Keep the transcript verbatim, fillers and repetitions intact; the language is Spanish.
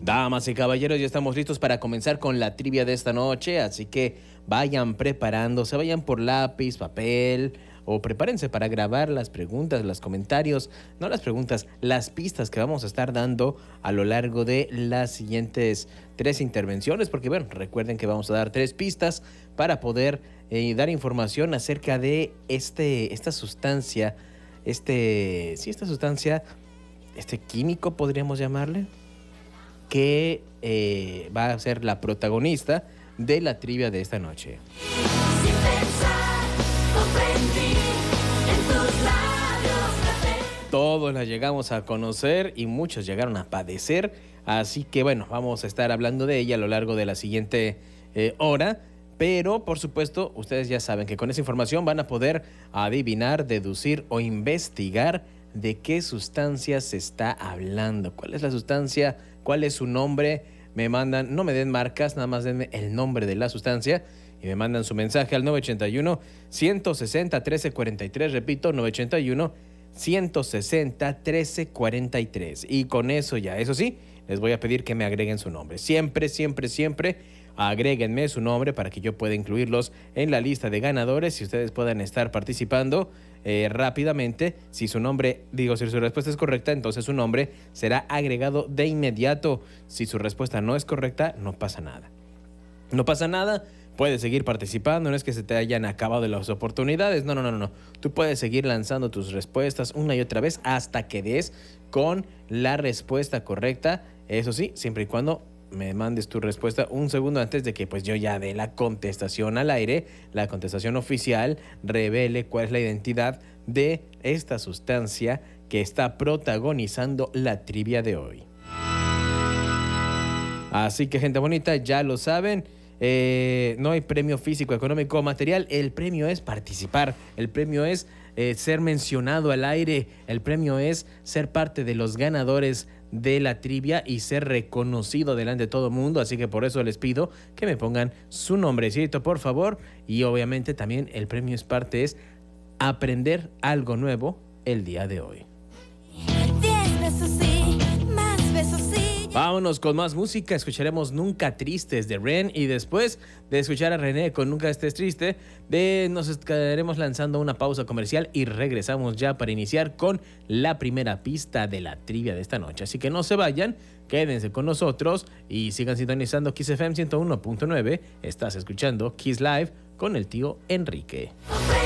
Damas y caballeros, ya estamos listos para comenzar con la trivia de esta noche, así que vayan preparándose, vayan por lápiz, papel o prepárense para grabar las preguntas, los comentarios, no las preguntas, las pistas que vamos a estar dando a lo largo de las siguientes tres intervenciones, porque bueno, recuerden que vamos a dar tres pistas para poder eh, dar información acerca de este, esta sustancia, este, sí, esta sustancia, este químico podríamos llamarle, que eh, va a ser la protagonista de la trivia de esta noche. Sin pensar, comprendí en tus labios café. Todos la llegamos a conocer y muchos llegaron a padecer, así que bueno, vamos a estar hablando de ella a lo largo de la siguiente eh, hora, pero por supuesto ustedes ya saben que con esa información van a poder adivinar, deducir o investigar de qué sustancia se está hablando, cuál es la sustancia, cuál es su nombre. Me mandan, no me den marcas, nada más denme el nombre de la sustancia y me mandan su mensaje al nueve ocho uno, uno seis cero, uno tres cuatro tres, repito, nueve ocho uno, uno seis cero, uno tres cuatro tres. Y con eso ya, eso sí, les voy a pedir que me agreguen su nombre. Siempre, siempre, siempre agréguenme su nombre para que yo pueda incluirlos en la lista de ganadores y ustedes puedan estar participando eh, rápidamente. Si su nombre, digo, si su respuesta es correcta, entonces su nombre será agregado de inmediato. Si su respuesta no es correcta, no pasa nada. No pasa nada, puedes seguir participando, no es que se te hayan acabado las oportunidades, no, no, no, no. Tú puedes seguir lanzando tus respuestas una y otra vez hasta que des con la respuesta correcta. Eso sí, siempre y cuando me mandes tu respuesta un segundo antes de que pues yo ya dé la contestación al aire, la contestación oficial, revele cuál es la identidad de esta sustancia que está protagonizando la trivia de hoy. Así que gente bonita, ya lo saben, eh, no hay premio físico, económico o material, el premio es participar, el premio es eh, ser mencionado al aire, el premio es ser parte de los ganadores de la trivia y ser reconocido delante de todo el mundo, así que por eso les pido que me pongan su nombrecito, por favor, y obviamente también el premio es parte es aprender algo nuevo el día de hoy. Diez besos sí, más besos sí. Vámonos con más música, escucharemos Nunca Tristes de Ren y después de escuchar a René con Nunca Estés Triste, de, nos estaremos lanzando una pausa comercial y regresamos ya para iniciar con la primera pista de la trivia de esta noche. Así que no se vayan, quédense con nosotros y sigan sintonizando Kiss F M ciento uno punto nueve. Estás escuchando Kiss Live con el tío Enrique.